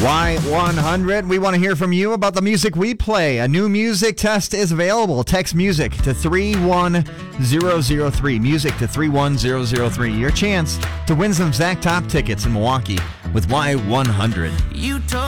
Y100, we want to hear from you about the music we play. A new music test is available. Text music to 31003. Music to 31003. Your chance to win some Zach Top tickets in Milwaukee with Y100.